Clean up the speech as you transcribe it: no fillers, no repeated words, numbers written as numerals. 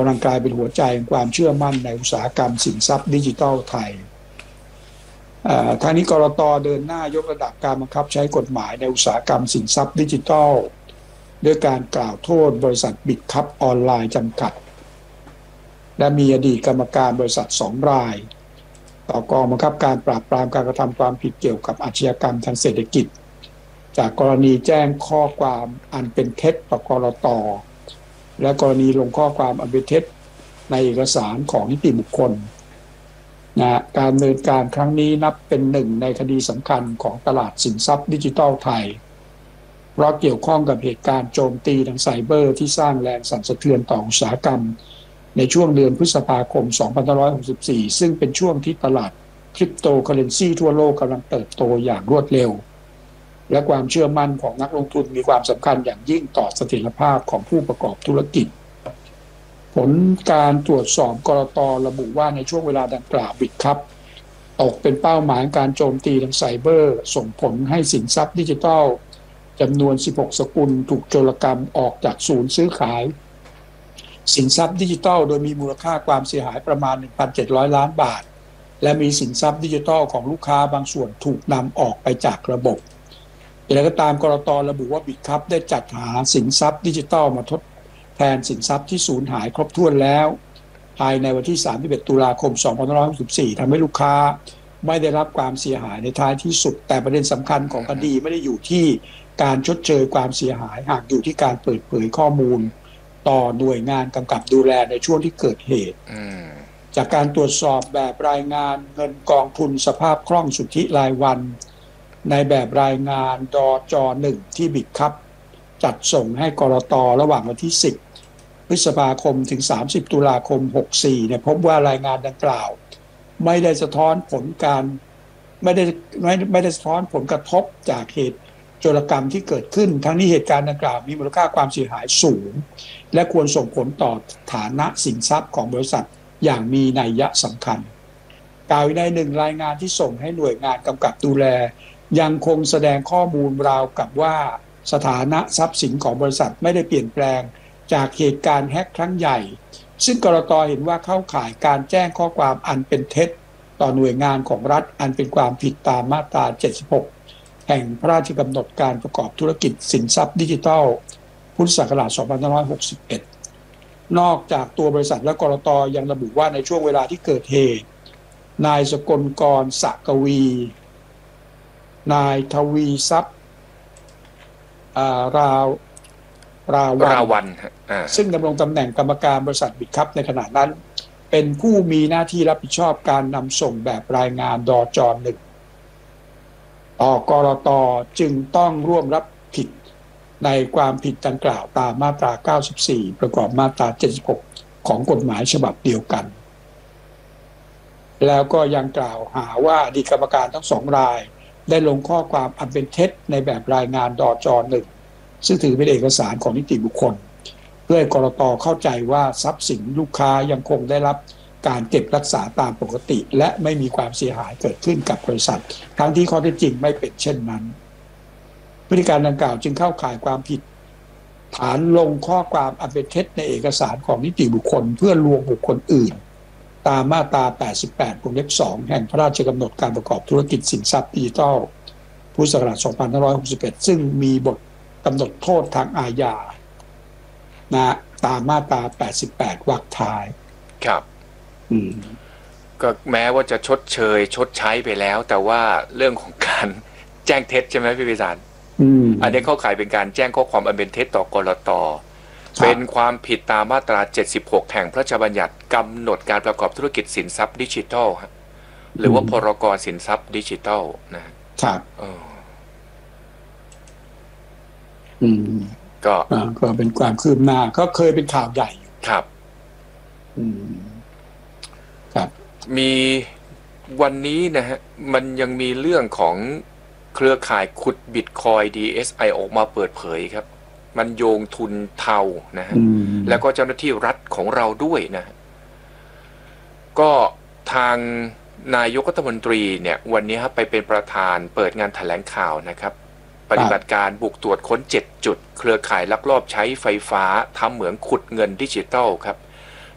ำลังกลายเป็นหัวใจของความเชื่อมั่นในอุตสาหกรรมสินทรัพย์ดิจิทัลไทยทางนี้กลต.เดินหน้ายกระดับการบังคับใช้กฎหมายในอุตสาหกรรมสินทรัพย์ดิจิทัลด้วยการกล่าวโทษบริษัทบิตคัพออนไลน์จำกัดและมีอดีตกรรมการบริษัท2 รายต่อกองบังคับการปราบปรามการกระทำความผิดเกี่ยวกับอาชญากรรมทางเศรษฐกิจจากกรณีแจ้งข้อความอันเป็นเท็จต่อกลต.และกรณีลงข้อความอันเป็นเท็จในเอกสารของนิติบุคคลการดำเนินการครั้งนี้นับเป็นหนึ่งในคดีสำคัญของตลาดสินทรัพย์ดิจิทัลไทยเพราะเกี่ยวข้องกับเหตุการณ์โจมตีทางไซเบอร์ที่สร้างแรงสั่นสะเทือนต่ออุตสาหกรรมในช่วงเดือนพฤษภาคม 2564 ซึ่งเป็นช่วงที่ตลาดคริปโตเคอเรนซีทั่วโลกกำลังเติบโตอย่างรวดเร็วและความเชื่อมั่นของนักลงทุนมีความสำคัญอย่างยิ่งต่อเสถียรภาพของผู้ประกอบธุรกิจผลการตรวจสอบกลต.ระบุว่าในช่วงเวลาดังกล่าวบิตคัพตกเป็นเป้าหมายการโจมตีทางไซเบอร์ส่งผลให้สินทรัพย์ดิจิทัลจำนวน16 สกุลถูกโจรกรรมออกจากศูนย์ซื้อขายสินทรัพย์ดิจิทัลโดยมีมูลค่าความเสียหายประมาณ 1,700 ล้านบาทและมีสินทรัพย์ดิจิทัลของลูกค้าบางส่วนถูกนำออกไปจากระบบอย่างไรก็ตามกลต.ระบุว่าบิตคัพได้จัดหาสินทรัพย์ดิจิทัลมาทดแทนสินทรัพย์ที่สูญหายครบถ้วนแล้วภายในวันที่ 31 ตุลาคม 2564 ทำให้ลูกค้าไม่ได้รับความเสียหายในท้ายที่สุดแต่ประเด็นสำคัญของคดีไม่ได้อยู่ที่การชดเชยความเสียหายหากอยู่ที่การเปิดเผยข้อมูลต่อหน่วยงานกำกับดูแลในช่วงที่เกิดเหตุจากการตรวจสอบแบบรายงานเงินกองทุนสภาพคล่องสุทธิรายวันในแบบรายงานดจ.1 ที่บิตคัพจัดส่งให้กลต.ระหว่างวันที่ 10 พฤษภาคมถึง 30 ตุลาคม 64 เนี่ยพบว่ารายงานดังกล่าวไม่ได้สะท้อนผลการไม่ได้สะท้อนผลกระทบจากเหตุโจรกรรมที่เกิดขึ้นทั้งนี้เหตุการณ์ดังกล่าวมีมูลค่าความเสียหายสูงและควรส่งผลต่อฐานะสินทรัพย์ของบริษัทอย่างมีนัยสำคัญกล่าวในหนึ่งรายงานที่ส่งให้หน่วยงานกำกับดูแลยังคงแสดงข้อมูลราวกับว่าสถานะทรัพย์สินของบริษัทไม่ได้เปลี่ยนแปลงจากเหตุการณ์แฮกครั้งใหญ่ซึ่งกลต.เห็นว่าเข้าข่ายการแจ้งข้อความอันเป็นเท็จต่อหน่วยงานของรัฐอันเป็นความผิดตามมาตรา 76 แห่งพระราชกำหนดการประกอบธุรกิจสินทรัพย์ดิจิทัล พุทธศักราช 2561 นอกจากตัวบริษัทและกลต.ยังระบุว่าในช่วงเวลาที่เกิดเหตุนายสกลกร สกวีนายทวีทรัพย์ราวันซึ่งดำรงตำแหน่งกรรมการบริษัทบิตคัพในขณะนั้นเป็นผู้มีหน้าที่รับผิดชอบการนำส่งแบบรายงานดจ.1 ต่อกลต.จึงต้องร่วมรับผิดในความผิดดังกล่าวตามมาตรา 94 ประกอบมาตรา 76 ของกฎหมายฉบับเดียวกันแล้วก็ยังกล่าวหาว่าอดีตกรรมการทั้ง2 รายได้ลงข้อความอันเป็นเท็จในแบบรายงานดจ.1 ซึ่งถือเป็นเอกสารของนิติบุคคลเพื่อให้กลต.เข้าใจว่าทรัพย์สินลูกค้ายังคงได้รับการเก็บรักษาตามปกติและไม่มีความเสียหายเกิดขึ้นกับบริษัททั้งที่ข้อเท็จจริงไม่เป็นเช่นนั้นพฤติการดังกล่าวจึงเข้าข่ายความผิดฐานลงข้อความอันเป็นเท็จในเอกสารของนิติบุคคลเพื่อลวงบุคคลอื่นตามมาตรา 88 วงเล็บ 2 แห่งพระราชกำหนดการประกอบธุรกิจสินทรัพย์ดิจิทัล พุทธศักราช 2561 ซึ่งมีบทกำหนดโทษทางอาญาตามมาตรา 88 วรรคท้ายครับก็แม้ว่าจะชดใช้ไปแล้วแต่ว่าเรื่องของการแจ้งเท็จใช่ไหมพี่พิสารอันนี้เข้าข่ายเป็นการแจ้งข้อความอันเป็นเท็จต่อกลต.เป็นความผิดตามมาตรา 76 แห่งพระราชบัญญัติกำหนดการประกอบธุรกิจสินทรัพย์ดิจิทัลหรือว่าพรก.สินทรัพย์ดิจิทัลนะครับก็เป็นความคืบหน้าก็เคยเป็นข่าวใหญ่ครับครับมีวันนี้นะฮะมันยังมีเรื่องของเครือข่ายขุดบิตคอย DSI ออกมาเปิดเผยครับมันโยงทุนเทานะฮะแล้วก็เจ้าหน้าที่รัฐของเราด้วยนะก็ทางนายกรัฐมนตรีเนี่ยวันนี้ครับไปเป็นประธานเปิดงานแถลงข่าวนะครับปฏิบัติการบุกตรวจค้น7 จุดเครือข่ายลักลอบใช้ไฟฟ้าทำเหมืองขุดเงินดิจิทัลครับ